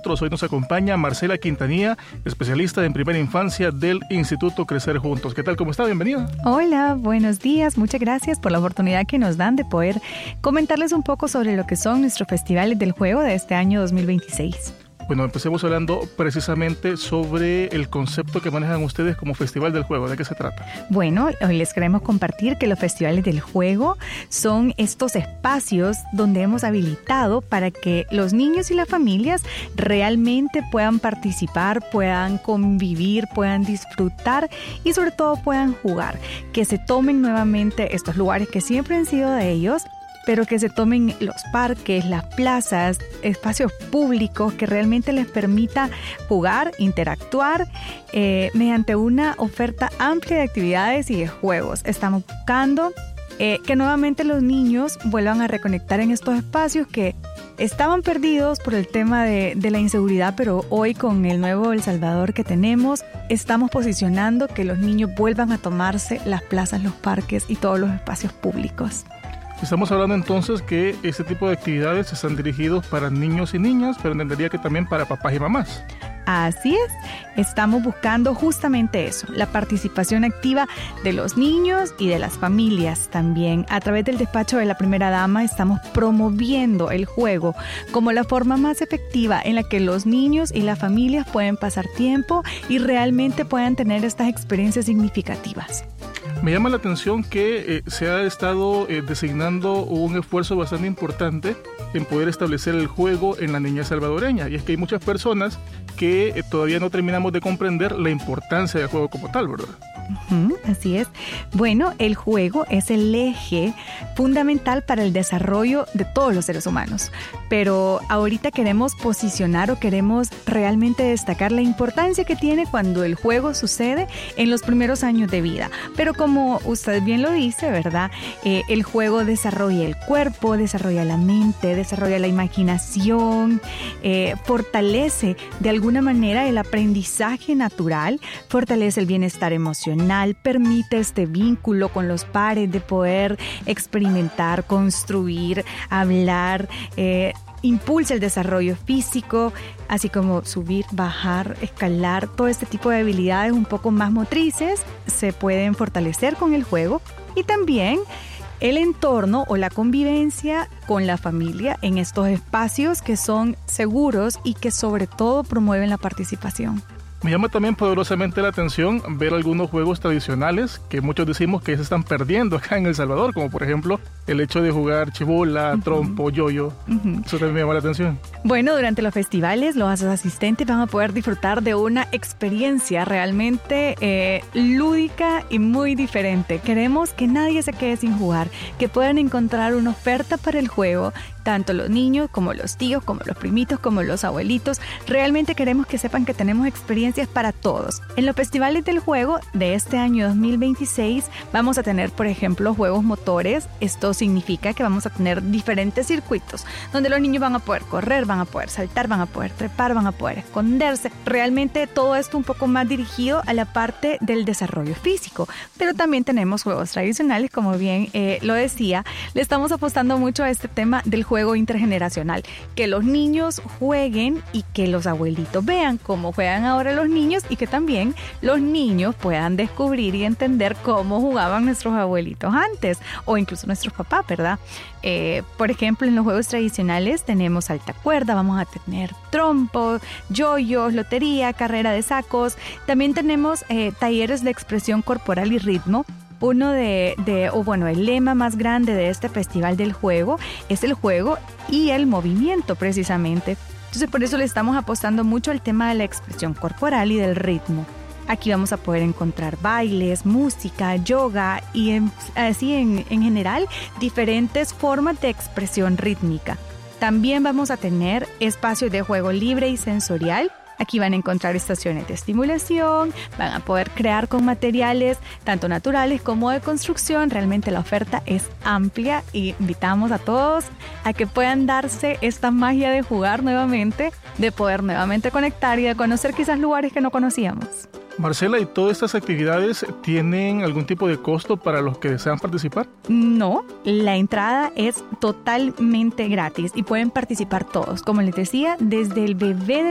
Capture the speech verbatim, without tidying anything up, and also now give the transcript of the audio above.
nosotros. Hoy nos acompaña Marcela Quintanilla, especialista en primera infancia del Instituto Crecer Juntos. ¿Qué tal? ¿Cómo está? Bienvenida. Hola, buenos días. Muchas gracias por la oportunidad que nos dan de poder comentarles un poco sobre lo que son nuestros festivales del juego de este año dos mil veintiséis. Bueno, empecemos hablando precisamente sobre el concepto que manejan ustedes como Festival del Juego. ¿De qué se trata? Bueno, hoy les queremos compartir que los festivales del juego son estos espacios donde hemos habilitado para que los niños y las familias realmente puedan participar, puedan convivir, puedan disfrutar y sobre todo puedan jugar. Que se tomen nuevamente estos lugares que siempre han sido de ellos, pero que se tomen los parques, las plazas, espacios públicos que realmente les permita jugar, interactuar eh, mediante una oferta amplia de actividades y de juegos. Estamos buscando eh, que nuevamente los niños vuelvan a reconectar en estos espacios que estaban perdidos por el tema de, de la inseguridad, pero hoy con el nuevo El Salvador que tenemos, estamos posicionando que los niños vuelvan a tomarse las plazas, los parques y todos los espacios públicos. Estamos hablando entonces que este tipo de actividades están dirigidos para niños y niñas, pero entendería que también para papás y mamás. Así es, estamos buscando justamente eso, la participación activa de los niños y de las familias también. A través del despacho de la primera dama estamos promoviendo el juego como la forma más efectiva en la que los niños y las familias pueden pasar tiempo y realmente puedan tener estas experiencias significativas. Me llama la atención que eh, se ha estado eh, designando un esfuerzo bastante importante en poder establecer el juego en la niñez salvadoreña. Y es que hay muchas personas que eh, todavía no terminamos de comprender la importancia del juego como tal, ¿verdad? Uh-huh, así es. Bueno, el juego es el eje fundamental para el desarrollo de todos los seres humanos. Pero ahorita queremos posicionar o queremos realmente destacar la importancia que tiene cuando el juego sucede en los primeros años de vida. Pero como usted bien lo dice, ¿verdad? Eh, el juego desarrolla el cuerpo, desarrolla la mente, desarrolla la imaginación, eh, fortalece de alguna manera el aprendizaje natural, fortalece el bienestar emocional, permite este vínculo con los pares de poder experimentar, construir, hablar, eh, impulsa el desarrollo físico, así como subir, bajar, escalar, todo este tipo de habilidades un poco más motrices se pueden fortalecer con el juego y también el entorno o la convivencia con la familia en estos espacios que son seguros y que sobre todo promueven la participación. Me llama también poderosamente la atención ver algunos juegos tradicionales que muchos decimos que se están perdiendo acá en El Salvador, como por ejemplo el hecho de jugar chibola, uh-huh. trompo, yoyo. Uh-huh. Eso también me llama la atención. Bueno, durante los festivales los asistentes van a poder disfrutar de una experiencia realmente eh, lúdica y muy diferente. Queremos que nadie se quede sin jugar, que puedan encontrar una oferta para el juego, tanto los niños como los tíos, como los primitos, como los abuelitos. Realmente queremos que sepan que tenemos experiencias para todos. En los festivales del juego de este año dos mil veintiséis vamos a tener, por ejemplo, juegos motores. Esto significa que vamos a tener diferentes circuitos donde los niños van a poder correr, van a poder saltar, van a poder trepar, van a poder esconderse. Realmente todo esto un poco más dirigido a la parte del desarrollo físico. Pero también tenemos juegos tradicionales, como bien eh, lo decía. Le estamos apostando mucho a este tema del juego intergeneracional. Que los niños jueguen y que los abuelitos vean cómo juegan ahora los niños y que también los niños puedan descubrir y entender cómo jugaban nuestros abuelitos antes o incluso nuestros papás, ¿verdad? Eh, por ejemplo, en los juegos tradicionales tenemos alta cuerda, vamos a tener trompo, yoyos, lotería, carrera de sacos. También tenemos eh, talleres de expresión corporal y ritmo. Uno de, de, o bueno, el lema más grande de este Festival del Juego es el juego y el movimiento precisamente. Entonces por eso le estamos apostando mucho al tema de la expresión corporal y del ritmo. Aquí vamos a poder encontrar bailes, música, yoga y en, así en, en general diferentes formas de expresión rítmica. También vamos a tener espacios de juego libre y sensorial. Aquí van a encontrar estaciones de estimulación, van a poder crear con materiales tanto naturales como de construcción. Realmente la oferta es amplia y invitamos a todos a que puedan darse esta magia de jugar nuevamente, de poder nuevamente conectar y de conocer quizás lugares que no conocíamos. Marcela, ¿y todas estas actividades tienen algún tipo de costo para los que desean participar? No, la entrada es totalmente gratis y pueden participar todos. Como les decía, desde el bebé